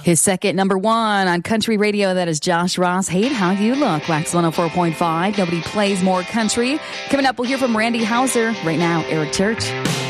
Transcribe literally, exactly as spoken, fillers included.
His second number one on country radio, that is Josh Ross. Hate How You Look. Wax one oh four point five. Nobody plays more country. Coming up, we'll hear from Randy Houser. Right now, Eric Church.